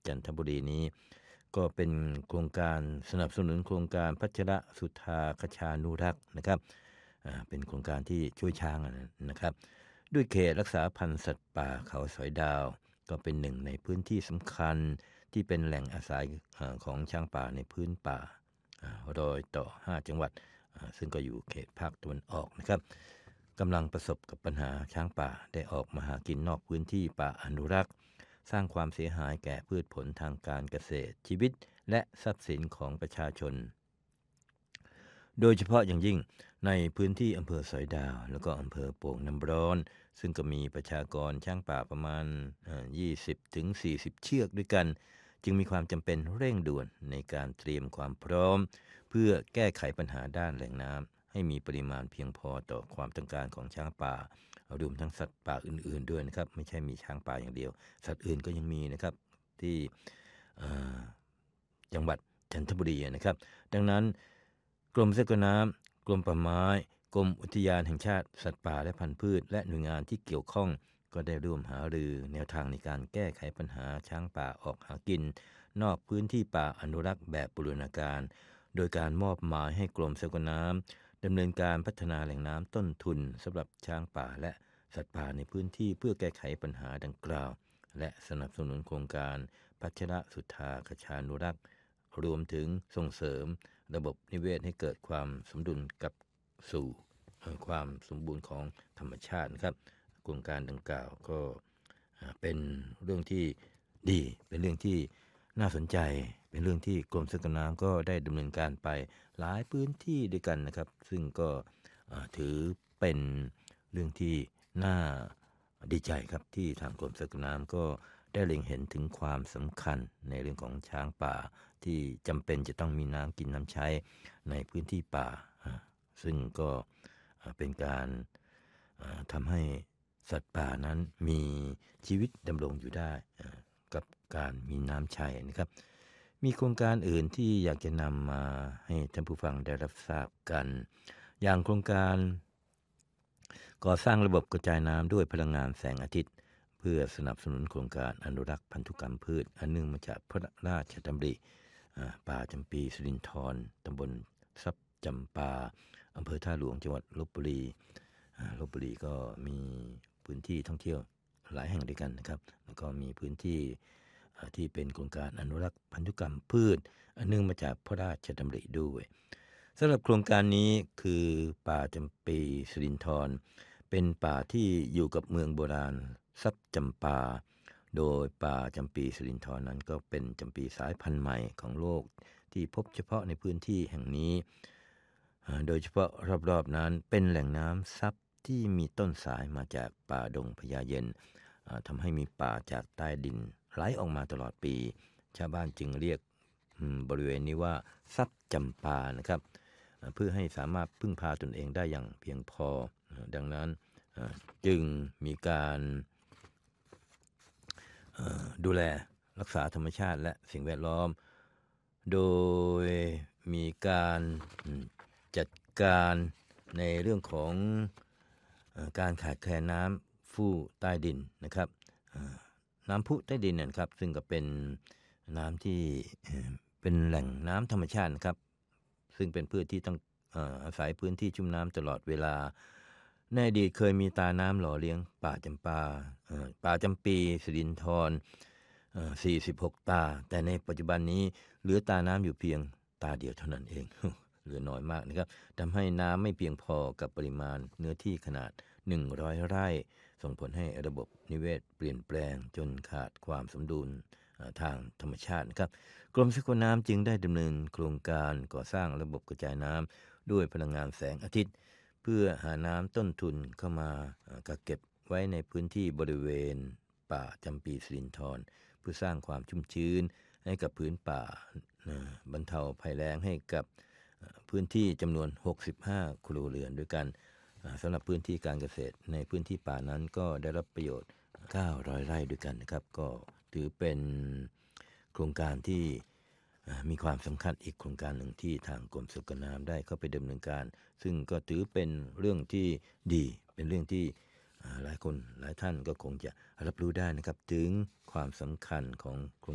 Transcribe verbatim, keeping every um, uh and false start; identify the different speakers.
Speaker 1: จันทบุรีนี้ก็เป็นโครงการสนับสนุนโครงการพัชรสุธาคชานุรักษ์นะครับเป็นโครงการที่ช่วยช้างนะครับด้วยเขตรักษาพันธุ์สัตว์ป่าเขาสอยดาวก็เป็นหนึ่งในพื้นที่สำคัญที่เป็นแหล่งอาศัยของช้างป่าในพื้นป่ารอยต่อห้าจังหวัดซึ่งก็อยู่เขตภาคตะวันออกนะครับกำลังประสบกับปัญหาช้างป่าได้ออกมาหากินนอกพื้นที่ป่าอนุรักษ์สร้างความเสียหายแก่พืชผลทางการเกษตรชีวิตและทรัพย์สินของประชาชนโดยเฉพาะอย่างยิ่งในพื้นที่อำเภอสอยดาวแล้วก็อำเภอโป่งน้ำร้อนซึ่งก็มีประชากรช้างป่าประมาณ ยี่สิบถึงสี่สิบ เชือกด้วยกันจึงมีความจำเป็นเร่งด่วนในการเตรียมความพร้อมเพื่อแก้ไขปัญหาด้านแหล่งน้ำให้มีปริมาณเพียงพอต่อความต้องการของช้างป่ารวมทั้งสัตว์ป่าอื่นๆด้วยนะครับไม่ใช่มีช้างป่าอย่างเดียวสัตว์อื่นก็ยังมีนะครับที่จังหวัดจันทบุรีนะครับดังนั้นกรมทรัพยากรน้ำกรมป่าไม้กรมอุทยานแห่งชาติสัตว์ป่าและพันธุ์พืชและหน่วยงานที่เกี่ยวข้องก็ได้ร่วมหารือแนวทางในการแก้ไขปัญหาช้างป่าออกหากินนอกพื้นที่ป่าอนุรักษ์แบบบูรณาการโดยการมอบหมายให้กรมทรัพยากรน้ำดำเนินการพัฒนาแหล่งน้ำต้นทุนสำหรับช้างป่าและสัตว์ป่าในพื้นที่เพื่อแก้ไขปัญหาดังกล่าวและสนับสนุนโครงการพัชรสุธาคชานุรักษ์รวมถึงส่งเสริมระบบนิเวศให้เกิดความสมดุลกับสู่ความสมบูรณ์ของธรรมชาตินะครับโครงการดังกล่าวก็เป็นเรื่องที่ดีเป็นเรื่องที่น่าสนใจเป็นเรื่องที่กรมทรัพยากรน้ำก็ได้ดำเนินการไปหลายพื้นที่ด้วยกันนะครับซึ่งก็ถือเป็นเรื่องที่น่าดีใจครับที่ทางกรมทรัพยากรน้ำก็ได้เล็งเห็นถึงความสำคัญในเรื่องของช้างป่าที่จำเป็นจะต้องมีน้ำกินน้ำใช้ในพื้นที่ป่าซึ่งก็เป็นการทำให้สัตว์ป่านั้นมีชีวิตดำรงอยู่ได้กับการมีน้ำใช้นะครับมีโครงการอื่นที่อยากจะนำมาให้ท่านผู้ฟังได้รับทราบกันอย่างโครงการก่อสร้างระบบกระจายน้ำด้วยพลังงานแสงอาทิตย์เพื่อสนับสนุนโครงการอนุรักษ์พันธุกรรมพืชอันเนื่องมาจากพระราชดำริป่าจำปีสิรินธรตำบลทรัพย์จำปาอำเภอท่าหลวงจังหวัดลพบุรีลพบุรีก็มีพื้นที่ท่องเที่ยวหลายแห่งด้วยกันนะครับแล้วก็มีพื้นที่ที่เป็นโครงการอนุรักษ์พันธุกรรมพืชอันเนื่องมาจากพระราชดำริด้วยสำหรับโครงการนี้คือป่าจำปีสิรินธรเป็นป่าที่อยู่กับเมืองโบราณทรัพย์จำปาโดยป่าจำปีสิรินธรนั้นก็เป็นจำปีสายพันธุ์ใหม่ของโลกที่พบเฉพาะในพื้นที่แห่งนี้โดยเฉพาะรอบๆนั้นเป็นแหล่งน้ำซับที่มีต้นสายมาจากป่าดงพญาเย็นทำให้มีป่าจากใต้ดินไหลออกมาตลอดปีชาวบ้านจึงเรียกบริเวณนี้ว่าทรัพย์จำปานะครับเพื่อให้สามารถพึ่งพาตนเองได้อย่างเพียงพอดังนั้นจึงมีการดูแลรักษาธรรมชาติและสิ่งแวดล้อมโดยมีการจัดการในเรื่องของการขาดแคลนน้ำฟู่ใต้ดินนะครับน้ำพุใต้ดินนะครับซึ่งก็เป็นน้ำที่เป็นแหล่งน้ำธรรมชาตินะครับซึ่งเป็นพืชที่ต้องอาศัยพื้นที่ชุ่มน้ำตลอดเวลาในอดีตเคยมีตาน้ำหล่อเลี้ยงป่าจำปาป่าจำปีสิรินธรสี่สิบหกตาแต่ในปัจจุบันนี้เหลือตาน้ำอยู่เพียงตาเดียวเท่านั้นเอง เหลือน้อยมากนะครับทำให้น้ำไม่เพียงพอกับปริมาณเนื้อที่ขนาดหนึ่งร้อยไร่ส่งผลให้ระบบนิเวศเปลี่ยนแปลงจนขาดความสมดุลทางธรรมชาตินะครับกรมทรัพยากรน้ำจึงได้ดำเนินโครงการก่อสร้างระบบกระจายน้ำด้วยพลังงานแสงอาทิตย์เพื่อหาน้ำต้นทุนเข้ามากักเก็บไว้ในพื้นที่บริเวณป่าจำปีสิรินธรเพื่อสร้างความชุ่มชื้นให้กับพื้นป่าบรรเทาภัยแล้งให้กับพื้นที่จำนวนหกสิบห้าครัวเรือนด้วยกันสำหรับพื้นที่การเกษตรในพื้นที่ป่านั้นก็ได้รับประโยชน์เก้าร้อยไร่ด้วยกันนะครับก็ถือเป็นโครงการที่มีความสำคัญอีกโครงการหนึ่งที่ทางกรมทรัพยากรน้ำได้เข้าไปดำเนินการซึ่งก็ถือเป็นเรื่องที่ดีเป็นเรื่องที่หลายคนหลายท่านก็คงจะรับรู้ได้นะครับถึงความสำคัญของโครง